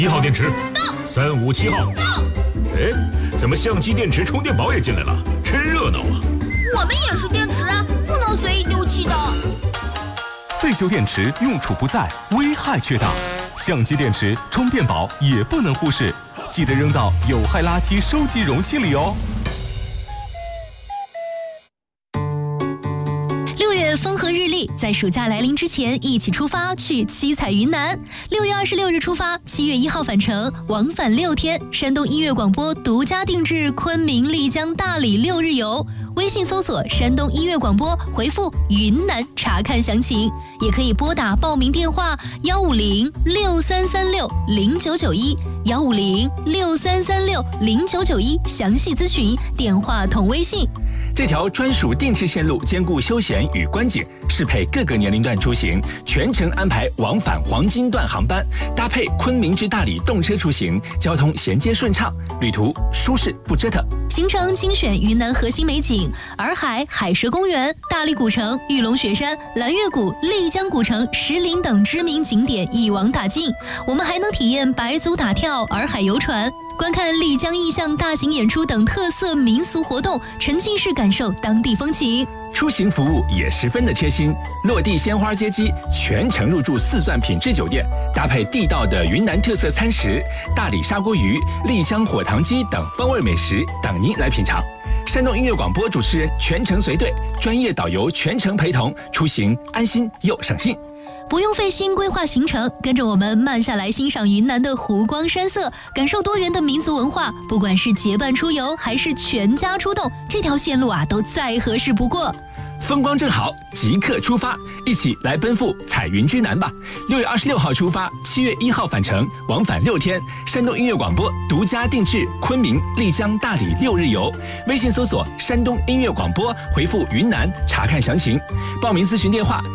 1号电池到 ，357号到。 哎，怎么相机、电池、充电宝也进来了？真热闹啊！ 我们也是电池啊，不能随意丢弃的。 废旧电池用处不在，危害却大。相机、电池、充电宝也不能忽视，记得扔到有害垃圾收集容器里哦。 6月风和日丽，在暑假来临之前，一起出发去七彩云南。6月26日出发，7月1号返程，往返6天。山东音乐广播独家定制昆明、丽江、大理6日游。微信搜索山东音乐广播，回复云南查看详情，也可以拨打报名电话15063360991，15063360991，详细咨询，电话同微信。 这条专属定制线路兼顾休闲与观景，适配各个年龄段出行，全程安排往返黄金段航班，搭配昆明至大理动车出行，交通衔接顺畅，旅途舒适不折腾。 行程精选云南核心美景：洱海海蛇公园、大理古城、玉龙雪山、蓝月谷、丽江古城、石林等知名景点一网打尽。我们还能体验白族打跳、洱海游船，观看丽江意象大型演出等特色民俗活动，沉浸式感受当地风情。 出行服务也十分的贴心，落地鲜花接机，全程入住4钻品质酒店，搭配地道的云南特色餐食，大理砂锅鱼、丽江火塘鸡等风味美食等您来品尝。山东音乐广播主持人全程随队，专业导游全程陪同，出行安心又省心。 不用费心规划行程，跟着我们慢下来欣赏云南的湖光山色，感受多元的民族文化。不管是结伴出游还是全家出动，这条线路啊都再合适不过。 风光正好，即刻出发，一起来奔赴彩云之南吧！6月26号出发，7月1号返程，往返6天。山东音乐广播独家定制昆明、丽江、大理6日游。微信搜索山东音乐广播，回复云南查看详情。报名咨询电话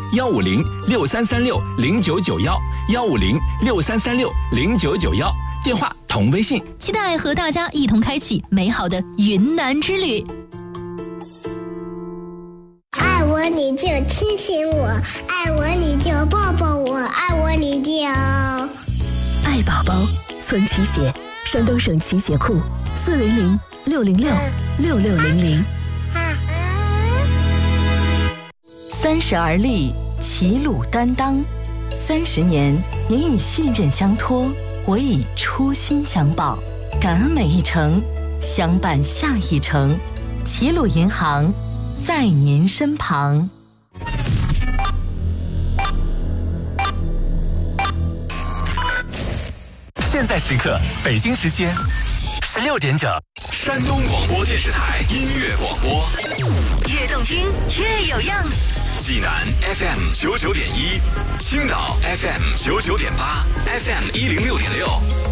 15063360991，15063360991，电话同微信。 期待和大家一同开启美好的云南之旅。 爱我你就亲亲我，爱我你就抱抱我，爱我你就爱宝宝。孙骑协，山东省骑协库，400-606-6600。30而立，齐鲁担当。30年，您以信任相托，我以初心相报，感恩每一程，相伴下一程。齐鲁银行在您身旁。 现在时刻，北京时间16点整， 山东广播电视台音乐广播， 越动听越有样。 济南 FM 99.1，青岛 FM 99.8，FM 106.6。